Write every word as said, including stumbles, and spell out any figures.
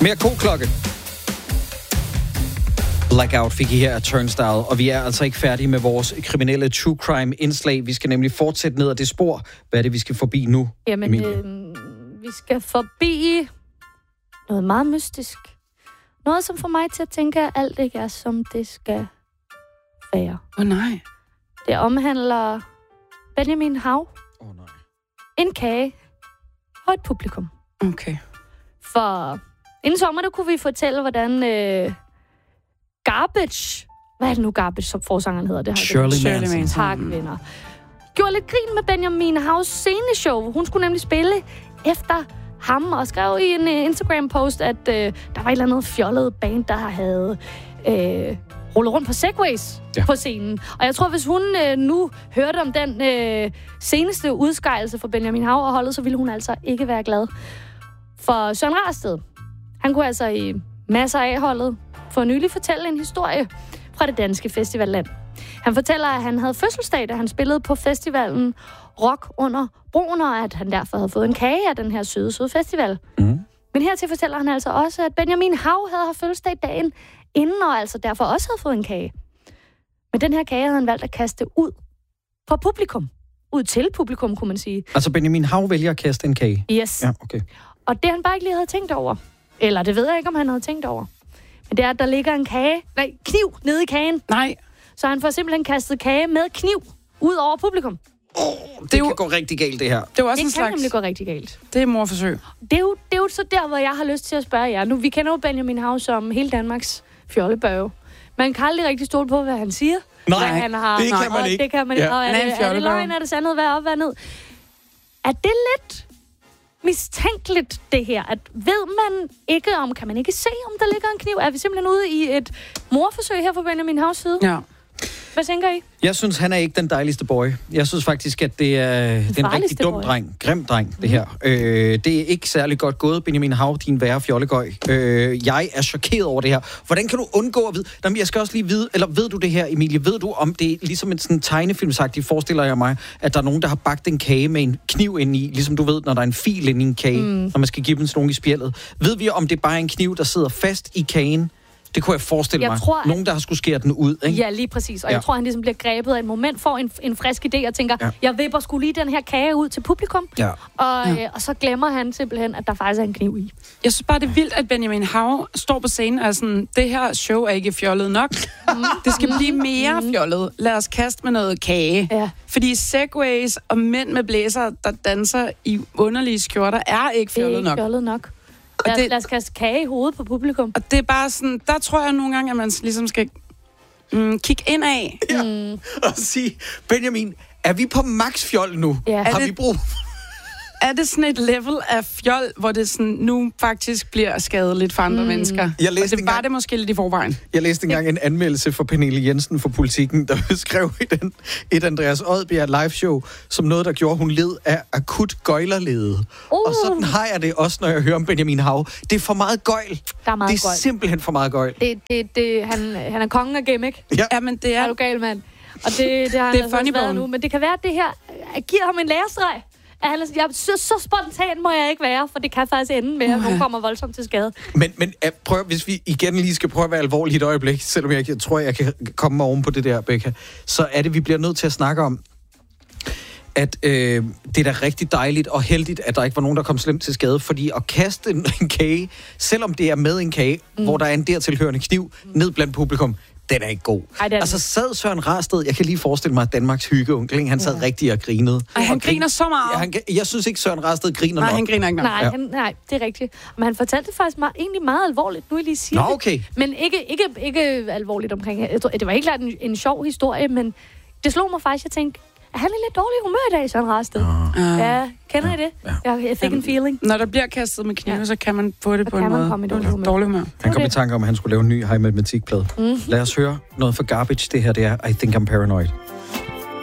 Mere K-klokke. Blackout fik I her af Turnstile, og vi er altså ikke færdige med vores kriminelle true crime indslag. Vi skal nemlig fortsætte ned ad det spor. Hvad er det, vi skal forbi nu? Jamen, øh, vi skal forbi noget meget mystisk. Noget, som får mig til at tænke, at alt ikke er, som det skal være. Åh oh, nej. Det omhandler Benjamin Hav. Åh oh, nej. En kage og et publikum. Okay. For inden sommer, der kunne vi fortælle, hvordan øh, Garbage... Hvad er det nu, Garbage, som forsangeren hedder? Det har Shirley det. Manson. Manson. Tak, venner. Gjorde lidt grin med Benjamin Havs sceneshow. Hun skulle nemlig spille efter ham, og skrev i en uh, Instagram-post, at øh, der var et eller andet fjollet band, der havde øh, rullet rundt på segways ja. på scenen. Og jeg tror, hvis hun øh, nu hørte om den øh, seneste udskejelse for Benjamin Hav og holdet, så ville hun altså ikke være glad. For Søren Rasted, han kunne altså i masser af holdet for nylig fortælle en historie fra det danske festivalland. Han fortæller, at han havde fødselsdag, da han spillede på festivalen Rock under broen, og at han derfor havde fået en kage af den her søde, søde festival. Mm. Men hertil fortæller han altså også, at Benjamin Hav havde haft fødselsdag dagen inden, og altså derfor også havde fået en kage. Men den her kage havde han valgt at kaste ud på publikum. Ud til publikum, kunne man sige. Altså Benjamin Hav vælger at kaste en kage? Yes. Ja, okay. Og det han bare ikke lige havde tænkt over, eller det ved jeg ikke, om han havde tænkt over, men det er, at der ligger en kage, nej, kniv nede i kagen. Nej. Så han får simpelthen kastet kage med kniv ud over publikum. Oh, det, det kan jo gå rigtig galt, det her. Det, er også det en kan slags... nemlig gå rigtig galt. Det er morforsøg. Det er, jo, det er jo så der, hvor jeg har lyst til at spørge jer. Nu, vi kender jo Benjamin Hav som hele Danmarks fjollebørge. Man kan aldrig rigtig stole på, hvad han siger. Nej, han har, det kan man ikke. Det kan man ikke. Ja. Og er, det, er det løgn, er det sandhed, hvad op, hvad ned? Er det lidt mistænkeligt, det her? At ved man ikke om, kan man ikke se, om der ligger en kniv? Er vi simpelthen ude i et morforsøg her fra Benjamin Havs side? Ja. Hvad tænker I? Jeg synes, han er ikke den dejligste boy. Jeg synes faktisk, at det er, det er en rigtig dum boy. dreng. Grim dreng, det her. Mm. Øh, det er ikke særlig godt gået, Benjamin Hav, din værre fjollegøj. Øh, jeg er chokeret over det her. Hvordan kan du undgå at vide... Jamen, jeg skal også lige vide... Eller ved du det her, Emilie? Ved du, om det er ligesom en sådan tegnefilmsagtig, forestiller jeg mig, at der er nogen, der har bagt en kage med en kniv ind i, ligesom du ved, når der er en fil ind i en kage, mm. når man skal give dem sådan nogen i spjældet. Ved vi, om det er bare en kniv, der sidder fast i kagen? Det kunne jeg forestille jeg mig. Tror, Nogen, der har skulle skære den ud, ikke? Ja, lige præcis. Og ja. jeg tror, han ligesom bliver grebet af et moment, får en, en frisk idé og tænker, ja. jeg vipper sgu lige den her kage ud til publikum. Ja. Og, ja. øh, og så glemmer han simpelthen, at der faktisk er en kniv i. Jeg synes bare, det er vildt, at Benjamin Hav står på scenen og er sådan, det her show er ikke fjollet nok. Mm. Det skal blive mere fjollet. Lad os kaste med noget kage. Ja. Fordi segways og mænd med blæser, der danser i underlige skjorter, er ikke fjollet nok. Det er ikke fjollet nok. Lad, det, lad os kaste kage i hovedet på publikum. Og det er bare sådan, der tror jeg nogle gange, at man ligesom skal mm, kigge ind af. Ja, mm. og sige, Benjamin, er vi på max fjol nu? Ja. Har det, vi brug? Er det sådan et level af fjol, hvor det sådan nu faktisk bliver skadeligt for andre mm. mennesker? Jeg læste og det var det måske lidt i forvejen. Jeg læste engang en anmeldelse for Pernille Jensen for Politikken, der beskrev i den, et Andreas Odbjerg liveshow, som noget, der gjorde, hun led af akut gøjlerlede. Uh. Og sådan har jeg det også, når jeg hører om Benjamin Hav. Det er for meget gøjl. Der er meget det er gøjl. Simpelthen for meget gøjl. Det, det, det, han, han er kongen af gimmick. Ja, ja men det er... Er du gal, mand? Og det, det har det han er altså været nu. Men det kan være, at det her giver ham en lærestreg. Han er, jeg, så, så spontan må jeg ikke være, for det kan faktisk ende med, at nogen kommer voldsomt til skade. Men, men prøv, hvis vi igen lige skal prøve at være alvorlige et øjeblik, selvom jeg, jeg tror, jeg kan komme mig oven på det der, Becca, så er det, vi bliver nødt til at snakke om, at øh, det er da rigtig dejligt og heldigt, at der ikke var nogen, der kom slemt til skade, fordi at kaste en, en kage, selvom det er med en kage, mm. hvor der er en dertilhørende kniv, mm. ned blandt publikum, den er ikke god. Ej, er altså sad Søren Rasted, jeg kan lige forestille mig, at Danmarks hyggeonkel, han sad ja. rigtig og grinede. Ej, han og griner så meget. Ja, han, jeg synes ikke, Søren Rasted griner nej, nok. han griner ikke nok. Nej, ja. han, nej, det er rigtigt. Men han fortalte det faktisk meget, egentlig meget alvorligt, nu jeg lige siger Nå, okay. det. Men ikke, ikke, ikke alvorligt omkring. Det var helt klart en, en sjov historie, men det slog mig faktisk, jeg tænkte, er han i lidt dårlig humør i dag, Søren Rasted? Uh. Ja, kender I det? Ja. Jeg, jeg fik Jamen, en feeling. Når der bliver kastet med knive, ja. så kan man få det så på en måde. Komme i dårlig humør. Dårlig humør. Han kom i tanke om, at han skulle lave en ny high matematikplade. Mm. Lad os høre noget for Garbage. Det her, det er I Think I'm Paranoid.